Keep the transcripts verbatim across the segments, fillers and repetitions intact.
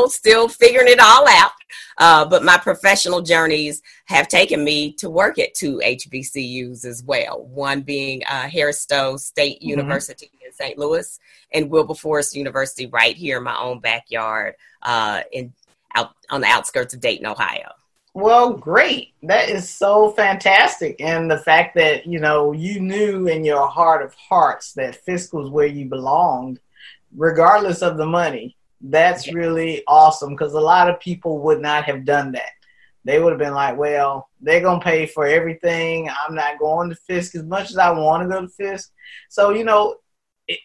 still, still figuring it all out. Uh, but my professional journeys have taken me to work at two H B C Us as well. One being uh, Harris Stowe State mm-hmm. University in Saint Louis, and Wilberforce University right here in my own backyard uh, in out on the outskirts of Dayton, Ohio. Well, great. That is so fantastic. And the fact that, you know, you knew in your heart of hearts that Fisk was where you belonged, regardless of the money. That's really awesome, because a lot of people would not have done that. They would have been like, well, they're going to pay for everything. I'm not going to Fisk as much as I want to go to Fisk. So, you know, it,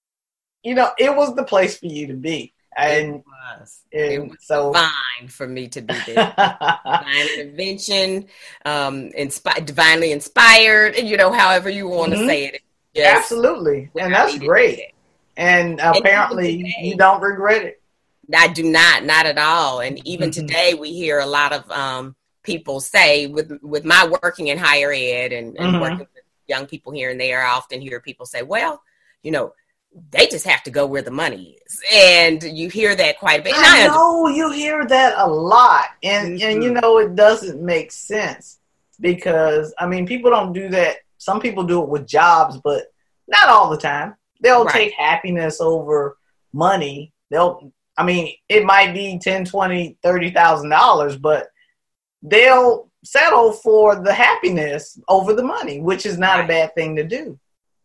you know, it was the place for you to be. And it was. And it was so divine for me to be there. Divine intervention, um, inspi- divinely inspired, you know, however you want to mm-hmm. say it. Yes. Absolutely. And that's great. And apparently and today, you don't regret it. I do not, not at all. And even mm-hmm. today we hear a lot of um, people say with with my working in higher ed and, and mm-hmm. working with young people here and there, I often hear people say, well, you know, they just have to go where the money is. And you hear that quite a bit. I know you hear that a lot. And, mm-hmm. and you know, it doesn't make sense because, I mean, people don't do that. Some people do it with jobs, but not all the time. They'll right. take happiness over money. They'll, I mean, it might be ten, twenty, thirty thousand dollars, but they'll settle for the happiness over the money, which is not right. a bad thing to do.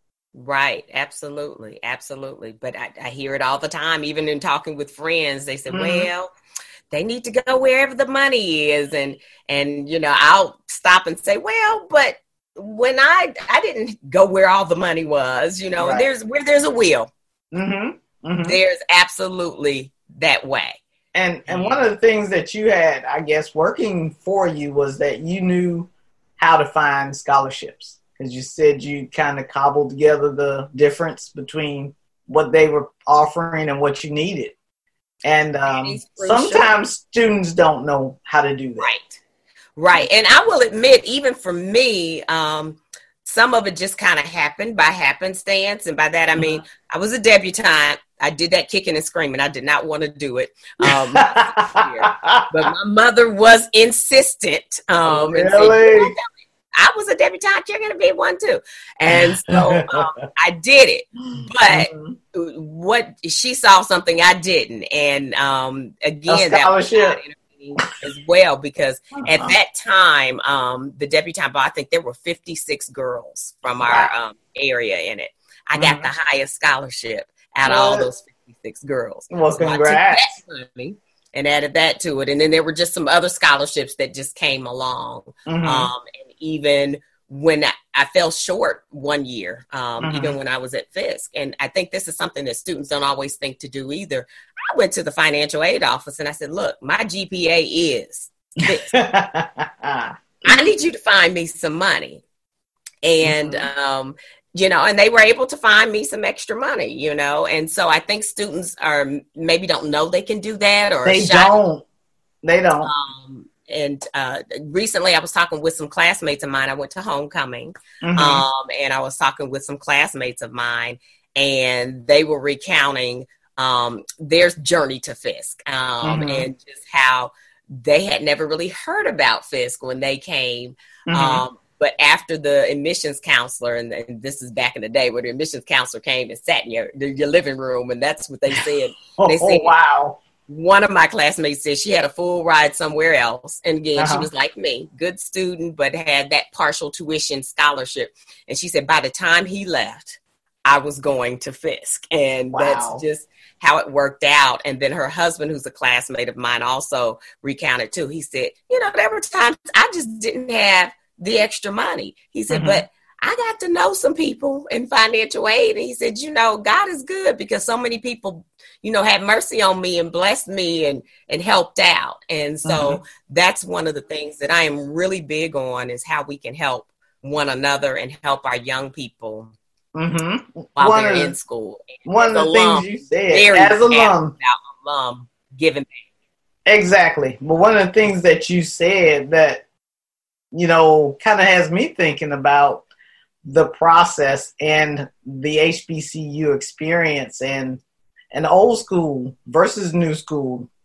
Right. Absolutely. Absolutely. But I, I hear it all the time, even in talking with friends. They say, mm-hmm. well, they need to go wherever the money is. And, and, you know, I'll stop and say, well, but when I, I didn't go where all the money was, you know, right. there's where there's a will, mm-hmm. Mm-hmm. there's absolutely that way. And, and one of the things that you had, I guess, working for you was that you knew how to find scholarships. Because you said you kind of cobbled together the difference between what they were offering and what you needed. And um, sometimes students don't know how to do that. Right. Right. And I will admit, even for me, um, some of it just kind of happened by happenstance. And by that, I mean, mm-hmm. I was a debutante. I did that kicking and screaming. I did not want to do it. Um, but my mother was insistent. Um, really? And said, I was a debutante. You're going to be one too. And so um, I did it. But mm-hmm. what she saw something I didn't. And um, again, that was as well, because uh-huh. at that time, um, the debutante ball, I think there were fifty-six girls from our wow. um, area in it. I mm-hmm. got the highest scholarship out of all those fifty-six girls. Well, so congrats. I took that money and added that to it. And then there were just some other scholarships that just came along. Mm-hmm. Um, and even when I, I fell short one year, um, mm-hmm. even when I was at Fisk. And I think this is something that students don't always think to do either. I went to the financial aid office and I said, look, my G P A is this. I need you to find me some money. And, mm-hmm. um, you know, and they were able to find me some extra money, you know. And so I think students are maybe don't know they can do that, or they don't. They don't. Um, and uh, recently I was talking with some classmates of mine. I went to homecoming mm-hmm. um, and I was talking with some classmates of mine, and they were recounting um, their journey to Fisk um, mm-hmm. and just how they had never really heard about Fisk when they came. Mm-hmm. Um, But after the admissions counselor, and, and this is back in the day where the admissions counselor came and sat in your, your living room, and that's what they said. oh, they said, oh, wow. One of my classmates said she had a full ride somewhere else. And again, uh-huh. she was like me, good student, but had that partial tuition scholarship. And she said, by the time he left, I was going to Fisk. And wow. that's just how it worked out. And then her husband, who's a classmate of mine, also recounted too. He said, you know, there were times I just didn't have the extra money. He said, mm-hmm. but I got to know some people in financial aid. And he said, you know, God is good because so many people, you know, had mercy on me and blessed me and, and helped out. And so mm-hmm. that's one of the things that I am really big on, is how we can help one another and help our young people mm-hmm. while one they're the, in school. And one of the alum, things you said as alum, alum giving back. Exactly. But one of the things that you said that, you know, kind of has me thinking about the process and the H B C U experience and an old school versus new school.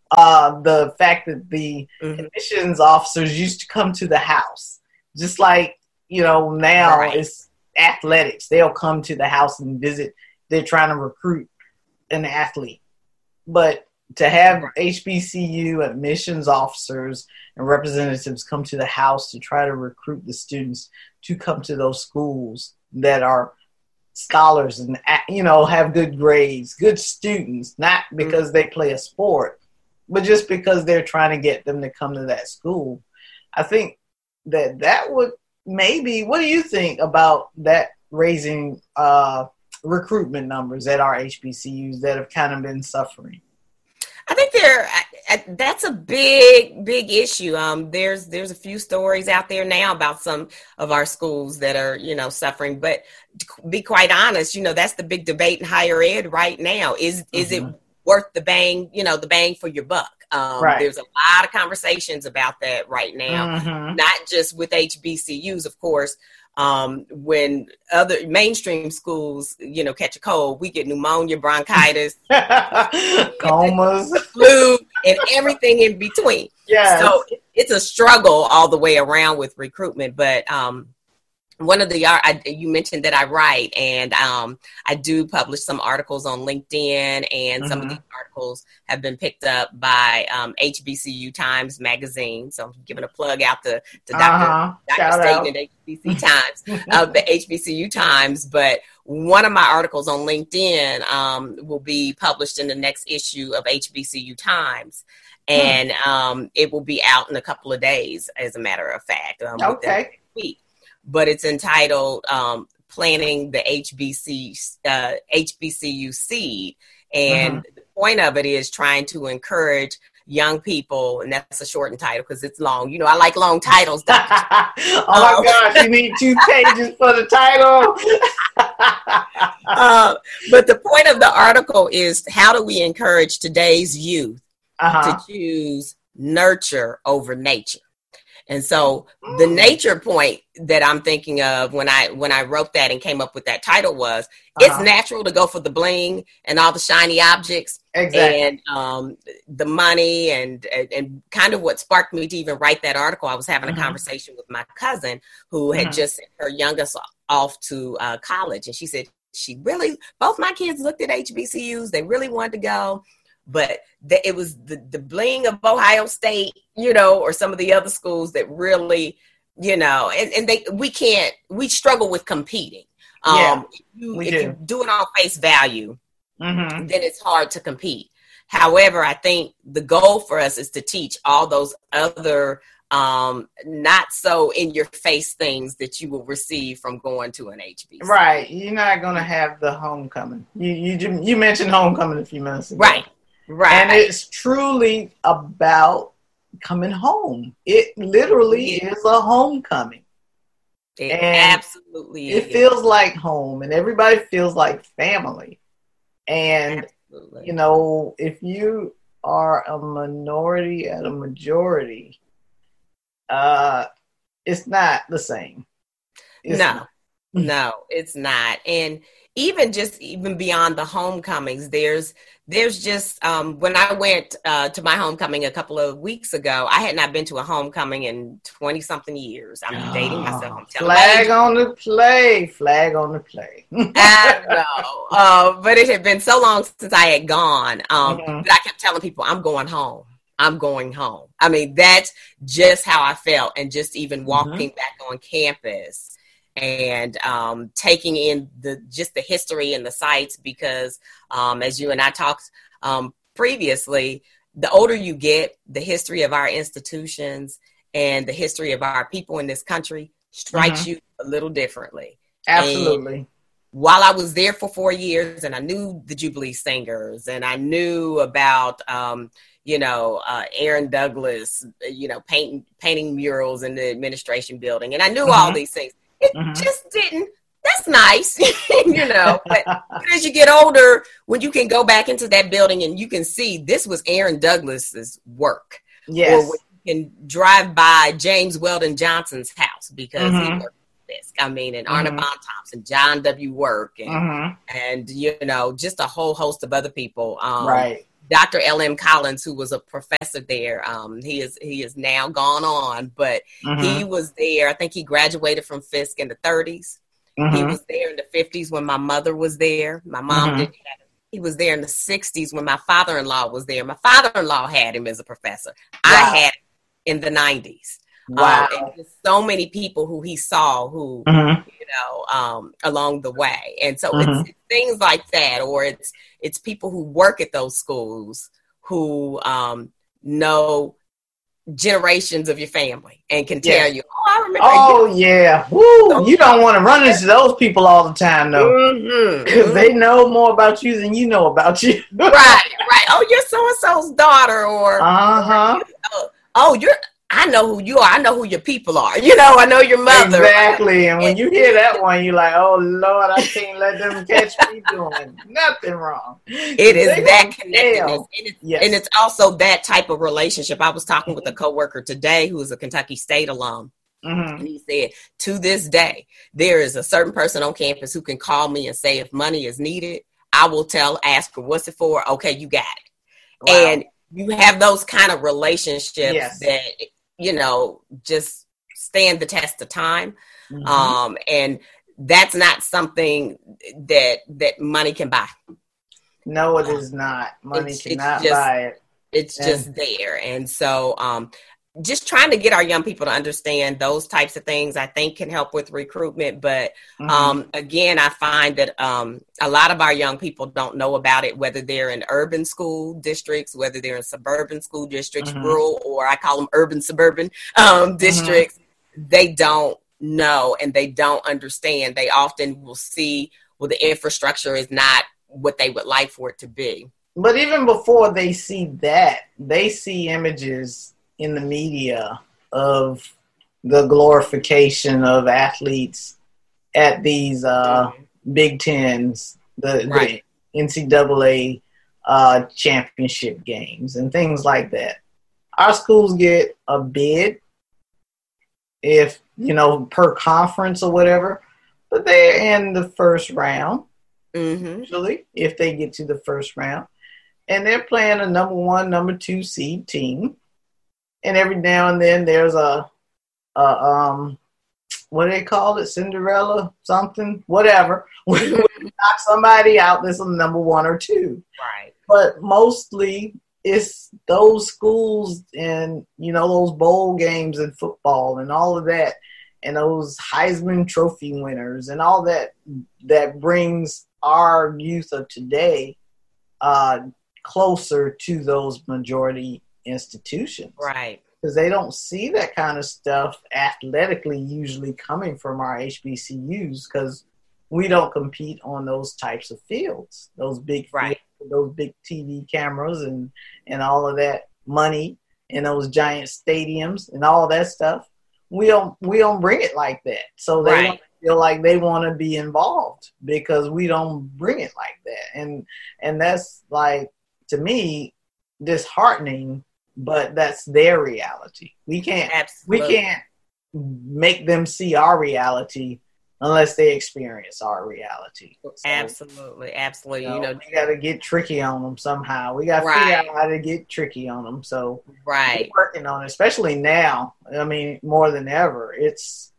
uh, the fact that the mm-hmm. admissions officers used to come to the house, just like, you know, now right. it's athletics. They'll come to the house and visit. They're trying to recruit an athlete. But to have right. H B C U admissions officers and representatives come to the house to try to recruit the students to come to those schools that are scholars and, you know, have good grades, good students, not because they play a sport, but just because they're trying to get them to come to that school. I think that that would maybe, what do you think about that raising uh, recruitment numbers at our H B C Us that have kind of been suffering? I think there, that's a big, big issue. Um, there's, there's a few stories out there now about some of our schools that are, you know, suffering, but to be quite honest, you know, that's the big debate in higher ed right now. Is, mm-hmm. is it worth the bang, you know, the bang for your buck? Um, right. There's a lot of conversations about that right now, mm-hmm. not just with H B C Us, of course. Um, when other mainstream schools, you know, catch a cold, we get pneumonia, bronchitis, comas, flu, and everything in between. Yeah. So it's a struggle all the way around with recruitment. But um, one of the, I, you mentioned that I write, and um, I do publish some articles on LinkedIn, and mm-hmm. some of these articles have been picked up by um, H B C U Times Magazine. So I'm giving a plug out to, to uh-huh. Doctor Doctor Staten and H B C Times, uh, the H B C U Times. But one of my articles on LinkedIn um, will be published in the next issue of H B C U Times. And hmm. um, it will be out in a couple of days, as a matter of fact. Um, okay. Week. But it's entitled um, Planning the H B C, uh, H B C U Seed. And mm-hmm. the point of it is trying to encourage young people, and that's a shortened title because it's long. You know, I like long titles. Oh, my um, gosh, you need two pages for the title. uh, but the point of the article is, how do we encourage today's youth uh-huh. to choose nurture over nature? And so the nature point that I'm thinking of when I when I wrote that and came up with that title was, uh-huh. it's natural to go for the bling and all the shiny objects. Exactly. And um, the money and, and and kind of what sparked me to even write that article. I was having uh-huh. a conversation with my cousin who had uh-huh. just sent her youngest off to uh, college. And she said, she really, both my kids looked at H B C Us. They really wanted to go. But the, it was the, the bling of Ohio State, you know, or some of the other schools that really, you know, and, and they we can't, we struggle with competing. Um, yeah, if you, we if do. you do it on face value, mm-hmm. then it's hard to compete. However, I think the goal for us is to teach all those other um, not so in your face things that you will receive from going to an H B C. Right. You're not going to have the homecoming. You, you, you mentioned homecoming a few minutes ago. Right. Right. And it's truly about coming home. It literally yeah. is a homecoming. It and absolutely it is. feels like home, and everybody feels like family. And, absolutely. You know, if you are a minority at a majority, uh, it's not the same. It's no, not. no, it's not. And even just even beyond the homecomings, there's there's just um, when I went uh, to my homecoming a couple of weeks ago, I had not been to a homecoming in twenty something years. I'm oh, dating myself. I'm flag on the play, flag on the play. I know, uh, but it had been so long since I had gone um, mm-hmm. that I kept telling people, "I'm going home. I'm going home." I mean, that's just how I felt, and just even walking mm-hmm. back on campus. And um, taking in the just the history and the sites, because um, as you and I talked um, previously, the older you get, the history of our institutions and the history of our people in this country strikes mm-hmm. you a little differently. Absolutely. And while I was there for four years and I knew the Jubilee Singers and I knew about, um, you know, uh, Aaron Douglas, you know, painting, painting murals in the administration building. And I knew mm-hmm. all these things. It mm-hmm. just didn't. That's nice, you know. But, but as you get older, when you can go back into that building and you can see this was Aaron Douglas's work, yes, or when you can drive by James Weldon Johnson's house because mm-hmm. he worked this. I mean, and mm-hmm. Arna Von Thompson, John W. Work, and mm-hmm. and you know, just a whole host of other people. Um, right. Doctor L M Collins, who was a professor there. Um, he is he is now gone on, but mm-hmm. he was there. I think he graduated from Fisk in the thirties. Mm-hmm. He was there in the fifties when my mother was there. My mom mm-hmm. didn't have him. He was there in the sixties when my father-in-law was there. My father-in-law had him as a professor. Wow. I had him in the nineties. Wow. Um, and just so many people who he saw who, mm-hmm. you know, um, along the way. And so mm-hmm. it's, it's things like that, or it's, it's people who work at those schools who um, know generations of your family and can tell yeah. you, oh, I remember. Oh, you. yeah. Woo. So, you don't want to run into those people all the time, though. Because mm-hmm. mm-hmm. they know more about you than you know about you. Right, right. Oh, you're so-and-so's daughter, or, uh-huh. or you know, oh, you're, I know who you are. I know who your people are. You know, I know your mother. Exactly. And when you hear that one, you're like, oh, Lord, I can't let them catch me doing nothing wrong. It is that connectedness. And it's, yes. and it's also that type of relationship. I was talking with a coworker today who is a Kentucky State alum. Mm-hmm. And he said, to this day, there is a certain person on campus who can call me and say, if money is needed, I will tell, ask her, what's it for? Okay, you got it. Wow. And you have those kind of relationships yes. that, you know, just stand the test of time. Mm-hmm. Um, and that's not something that that money can buy. No, it is not. Money it's, cannot it's just, buy it. It's and- just there. And so um, just trying to get our young people to understand those types of things, I think, can help with recruitment. But mm-hmm. um, again, I find that um, a lot of our young people don't know about it, whether they're in urban school districts, whether they're in suburban school districts, mm-hmm. rural, or I call them urban suburban um, districts. Mm-hmm. They don't know and they don't understand. They often will see, well, the infrastructure is not what they would like for it to be. But even before they see that, they see images in the media of the glorification of athletes at these uh, Big Tens, the, right. the N C double A uh, championship games and things like that. Our schools get a bid if, you know, per conference or whatever, but they're in the first round, mm-hmm. usually, if they get to the first round. And they're playing a number one, number two seed team. And every now and then there's a, a um, what do they call it? Cinderella something, whatever. We knock somebody out that's a number one or two. Right. But mostly it's those schools and, you know, those bowl games in football and all of that, and those Heisman Trophy winners and all that, that brings our youth of today uh, closer to those majority institutions. Right. Because they don't see that kind of stuff athletically usually coming from our H B C Us, because we don't compete on those types of fields, those big right. fields, those big T V cameras and, and all of that money and those giant stadiums and all that stuff. We don't we don't bring it like that. So they right. don't feel like they want to be involved because we don't bring it like that. And and that's, like, to me, disheartening, but that's their reality. We can't Absolutely. we can't make them see our reality unless they experience our reality. So, absolutely, absolutely. You know, you know we got to get tricky on them somehow. We got to right. figure out how to get tricky on them. So right, we're working on it, especially now. I mean, more than ever, it's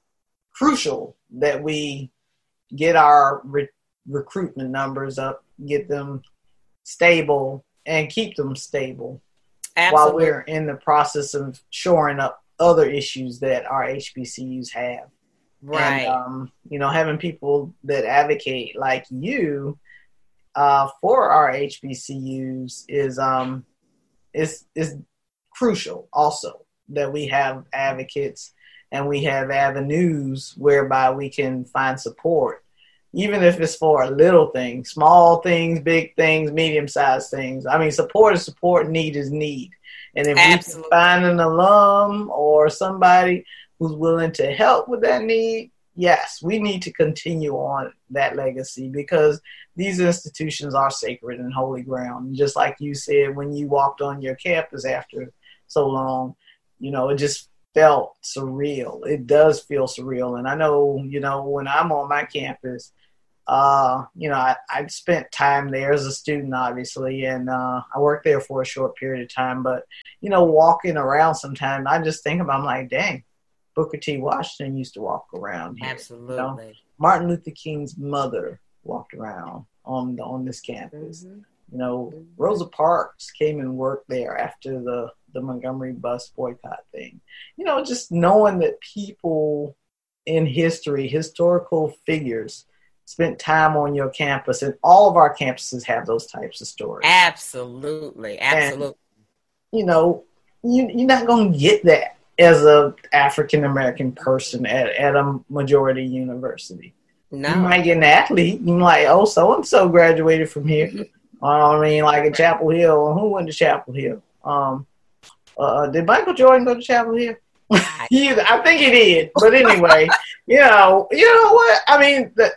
crucial that we get our re- recruitment numbers up, get them stable, and keep them stable. Absolutely. While we're in the process of shoring up other issues that our H B C Us have. Right. And, um, you know, having people that advocate like you uh, for our H B C Us is um is is crucial also, that we have advocates and we have avenues whereby we can find support, even if it's for a little thing, small things, big things, medium-sized things. I mean, support is support, need is need. And if Absolutely. we can find an alum or somebody who's willing to help with that need, yes, we need to continue on that legacy, because these institutions are sacred and holy ground. Just like you said, when you walked on your campus after so long, you know, it just felt surreal. It does feel surreal. And I know, you know, when I'm on my campus, uh, you know, I, I spent time there as a student, obviously, and uh, I worked there for a short period of time. But, you know, walking around sometimes, I just think about, I'm like, dang, Booker T. Washington used to walk around here. Absolutely. You know? Martin Luther King's mother walked around on on this campus. Mm-hmm. You know, mm-hmm. Rosa Parks came and worked there after the, the Montgomery bus boycott thing. You know, just knowing that people in history, historical figures, spent time on your campus, and all of our campuses have those types of stories. Absolutely, absolutely. And, you know, you, you're not going to get that as a African American person at, at a majority university. No. You might get an athlete. You're like, oh, so and so graduated from here. Mm-hmm. uh, I mean, like at Chapel Hill. Who went to Chapel Hill? Um, uh, did Michael Jordan go to Chapel Hill? he, I think he did. But anyway, you know, you know what? I mean, the,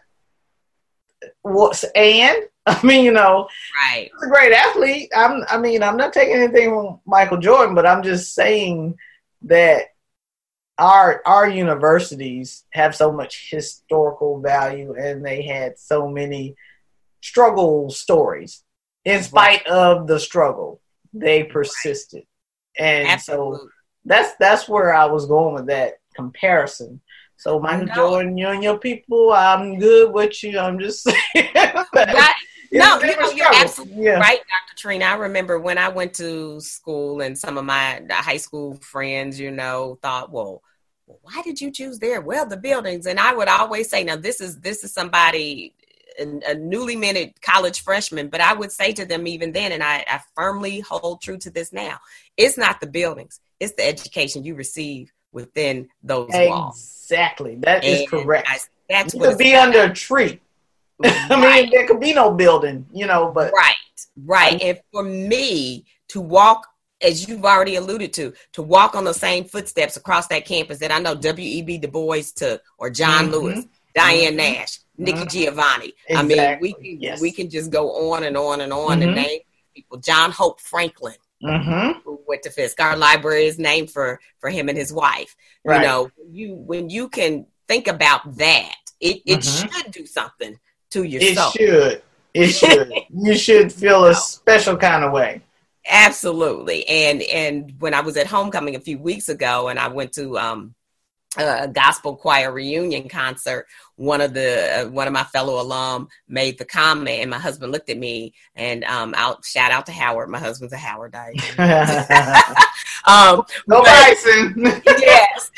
what's and I mean, you know, right? He's a great athlete. I'm. I mean, I'm not taking anything from Michael Jordan, but I'm just saying that our our universities have so much historical value, and they had so many struggle stories. In spite right. of the struggle, they persisted, right. and Absolutely. so that's that's where I was going with that comparison. So Michael no. Jordan, you and your people, I'm good with you. I'm just saying. Right. No, you know, you're absolutely yeah. right, Doctor Trina. I remember when I went to school, and some of my high school friends, you know, thought, well, why did you choose there? Well, the buildings. And I would always say, now this is this is somebody, a newly minted college freshman, but I would say to them even then, and I, I firmly hold true to this now, it's not the buildings, it's the education you receive within those exactly. walls. Exactly. That and is correct. I, that's you what could be about. Under a tree. Right. I mean, there could be no building, you know, but. Right, right. And for me to walk, as you've already alluded to, to walk on the same footsteps across that campus that I know W E B Du Bois took, or John mm-hmm. Lewis, Diane mm-hmm. Nash, Nikki mm-hmm. Giovanni. Exactly. I mean, we can, yes. we can just go on and on and on mm-hmm. and name people. John Hope Franklin. Mm-hmm. Who went to Fisk. Our library is named for, for him and his wife. Right. You know, you when you can think about that, it, it mm-hmm. should do something to yourself. It should. It should. You should feel a special kind of way. Absolutely. And and when I was at homecoming a few weeks ago, and I went to um, a gospel choir reunion concert, one of the uh, one of my fellow alum made the comment, and my husband looked at me, and um, out shout out to Howard. My husband's a Howardite. um, no Bryson. Yes,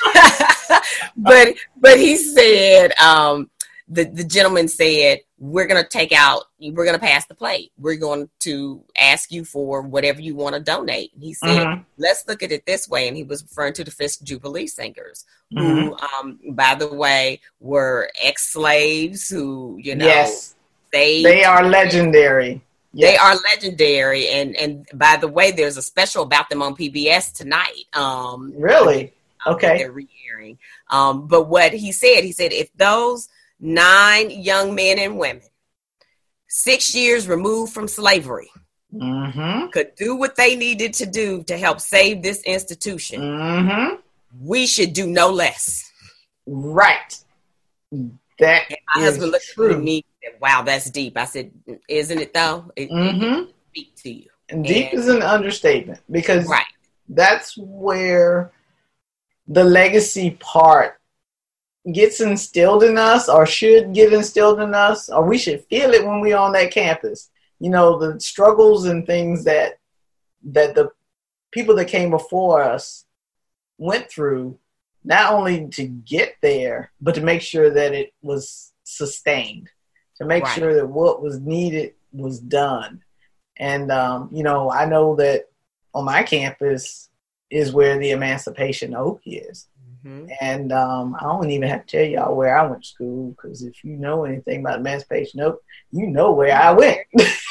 but but he said um, the the gentleman said, we're going to take out, we're going to pass the plate. We're going to ask you for whatever you want to donate. And he said, mm-hmm. let's look at it this way. And he was referring to the Fisk Jubilee Singers, mm-hmm. who, um, by the way, were ex-slaves who, you know, yes. they, they are legendary. Yes. They are legendary. And, and by the way, there's a special about them on P B S tonight. Um, really? Um, okay. They're re-airing. Um, but what he said, he said, if those nine young men and women, six years removed from slavery, mm-hmm. could do what they needed to do to help save this institution, mm-hmm. we should do no less. Right. That and my is husband looked true. At me and said, wow, that's deep. I said, isn't it though? It, mm-hmm. it speak to you. And deep and, is an understatement, because right. that's where the legacy part gets instilled in us, or should get instilled in us, or we should feel it when we're on that campus. You know, the struggles and things that that the people that came before us went through, not only to get there, but to make sure that it was sustained, to make right. sure that what was needed was done. And, um, you know, I know that on my campus is where the Emancipation Oak is. Mm-hmm. And um, I don't even have to tell y'all where I went to school, because if you know anything about Emancipation Oak, you know where I went.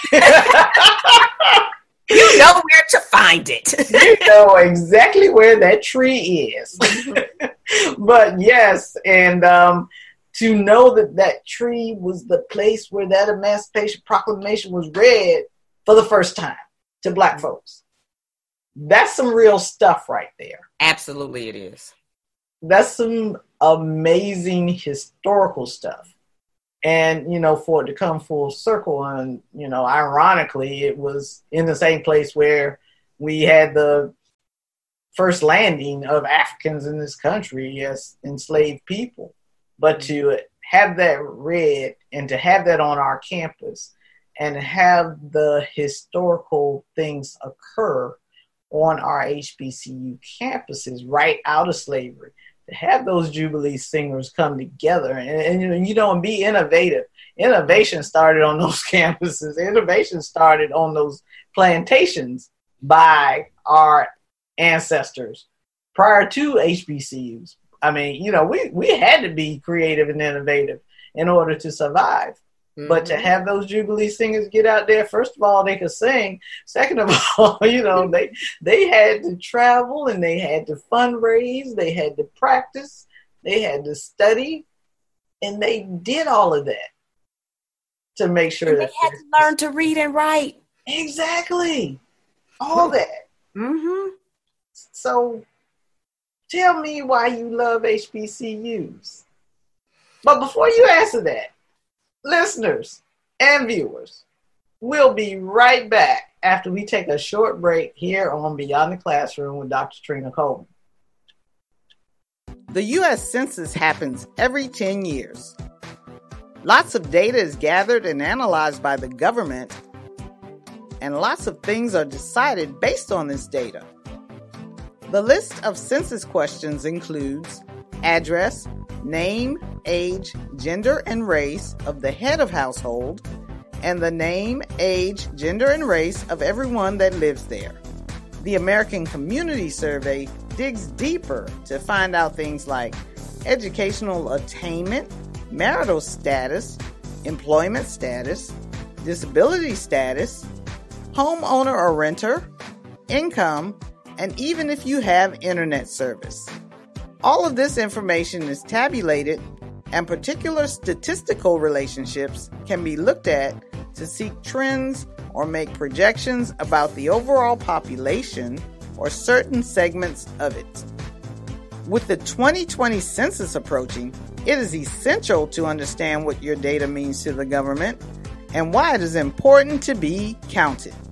You know where to find it. You know exactly where that tree is. But yes, and um, to know that that tree was the place where that Emancipation Proclamation was read for the first time to Black folks, that's some real stuff right there. Absolutely it is. That's some amazing historical stuff. And, you know, for it to come full circle, and, you know, ironically, it was in the same place where we had the first landing of Africans in this country as enslaved people. But to have that read and to have that on our campus and have the historical things occur on our H B C U campuses right out of slavery, to have those Jubilee singers come together and, and you know, and be innovative. Innovation started on those campuses. Innovation started on those plantations by our ancestors prior to H B C Us. I mean, you know, we, we had to be creative and innovative in order to survive. Mm-hmm. But to have those Jubilee singers get out there, first of all, they could sing. Second of all, you know, they they had to travel and they had to fundraise. They had to practice. They had to study. And they did all of that to make sure and that they had to learn to read and write. Exactly. All that. Mm-hmm. So tell me why you love H B C Us. But before you answer that, listeners and viewers, we'll be right back after we take a short break here on Beyond the Classroom with Doctor Trina Coleman. The U S Census happens every ten years. Lots of data is gathered and analyzed by the government, and lots of things are decided based on this data. The list of census questions includes address, name, age, gender, and race of the head of household, and the name, age, gender, and race of everyone that lives there. The American Community Survey digs deeper to find out things like educational attainment, marital status, employment status, disability status, homeowner or renter, income, and even if you have internet service. All of this information is tabulated, and particular statistical relationships can be looked at to seek trends or make projections about the overall population or certain segments of it. With the twenty twenty census approaching, it is essential to understand what your data means to the government and why it is important to be counted.